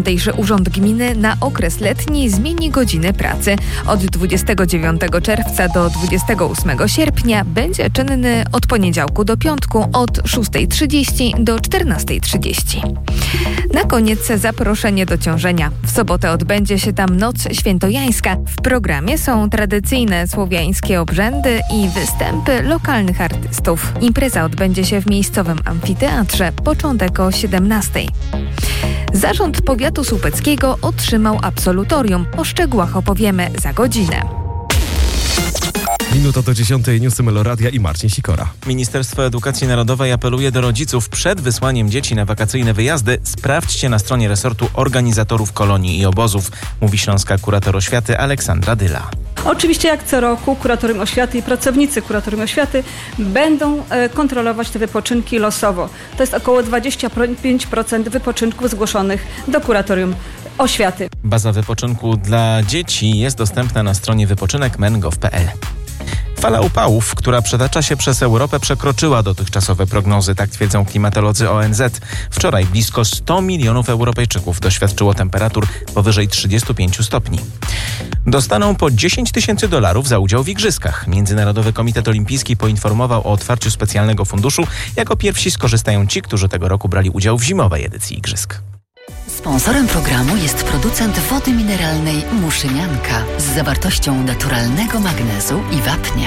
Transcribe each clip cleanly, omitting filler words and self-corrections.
Tamtejszy Urząd Gminy na okres letni zmieni godziny pracy. Od 29 czerwca do 28 sierpnia będzie czynny od poniedziałku do piątku od 6:30 do 14:30. Na koniec zaproszenie do ciążenia. W sobotę odbędzie się tam Noc Świętojańska. W programie są tradycyjne słowiańskie obrzędy i występy lokalnych artystów. Impreza odbędzie się w miejscowym amfiteatrze. Początek o 17:00. Zarząd Powiatu Słupeckiego otrzymał absolutorium. O szczegółach opowiemy za godzinę. Minuta do 10:00, newsy Meloradia i Marcin Sikora. Ministerstwo Edukacji Narodowej apeluje do rodziców przed wysłaniem dzieci na wakacyjne wyjazdy. Sprawdźcie na stronie resortu organizatorów kolonii i obozów, mówi śląska kurator oświaty Aleksandra Dyla. Oczywiście jak co roku Kuratorium Oświaty i pracownicy Kuratorium Oświaty będą kontrolować te wypoczynki losowo. To jest około 25% wypoczynków zgłoszonych do Kuratorium Oświaty. Baza wypoczynku dla dzieci jest dostępna na stronie wypoczynek.men.gov.pl. Fala upałów, która przetacza się przez Europę, przekroczyła dotychczasowe prognozy, tak twierdzą klimatolodzy ONZ. Wczoraj blisko 100 milionów Europejczyków doświadczyło temperatur powyżej 35 stopni. Dostaną po $10,000 za udział w igrzyskach. Międzynarodowy Komitet Olimpijski poinformował o otwarciu specjalnego funduszu. Jako pierwsi skorzystają ci, którzy tego roku brali udział w zimowej edycji igrzysk. Sponsorem programu jest producent wody mineralnej Muszynianka z zawartością naturalnego magnezu i wapnia.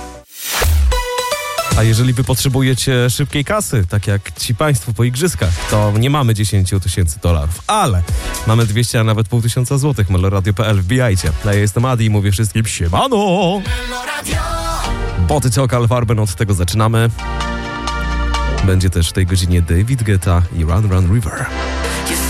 A jeżeli wy potrzebujecie szybkiej kasy, tak jak ci państwo po igrzyskach, to nie mamy $10,000, ale mamy 200, a nawet $500 złotych. Meloradio.pl, wbijajcie. Ja jestem Adi i mówię wszystkim siemano! Boty Cokal Farben, od tego zaczynamy. Będzie też w tej godzinie David Guetta i Run Run River.